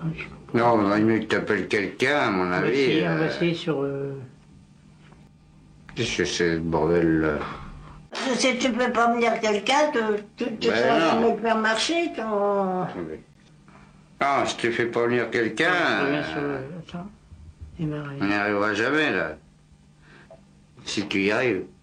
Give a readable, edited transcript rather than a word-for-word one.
Non, il vaut mieux que tu appelles quelqu'un, à mon avis. On va essayer sur... Qu'est-ce que c'est, ce bordel, là? Si tu peux pas me dire quelqu'un, tu seras jamais faire marcher ton... Ah, si tu fais pas venir quelqu'un, Attends. on n'y arrivera jamais, là. Si tu y arrives.